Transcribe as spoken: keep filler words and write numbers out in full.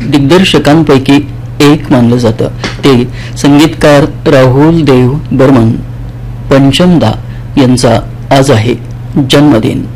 दिग्दर्शकांपैकी एक मानलं जातं. ते संगीतकार राहुल देव बर्मन पंचमदा यांचा आज आहे जन्मदिन.